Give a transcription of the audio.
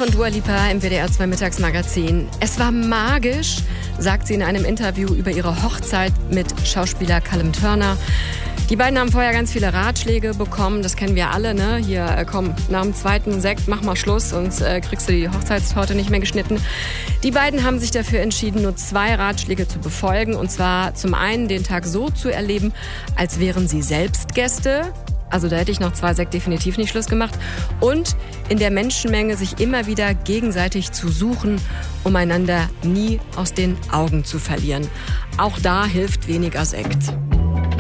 von Dua Lipa im WDR 2 Mittagsmagazin. Es war magisch, sagt sie in einem Interview über ihre Hochzeit mit Schauspieler Callum Turner. Die beiden haben vorher ganz viele Ratschläge bekommen, das kennen wir alle, ne? Hier, komm, nach dem zweiten Sekt mach mal Schluss, sonst kriegst du die Hochzeitstorte nicht mehr geschnitten. Die beiden haben sich dafür entschieden, nur 2 Ratschläge zu befolgen. Und zwar zum einen den Tag so zu erleben, als wären sie selbst Gäste. Also da hätte ich nach 2 Sekt definitiv nicht Schluss gemacht. Und in der Menschenmenge sich immer wieder gegenseitig zu suchen, um einander nie aus den Augen zu verlieren. Auch da hilft weniger Sekt.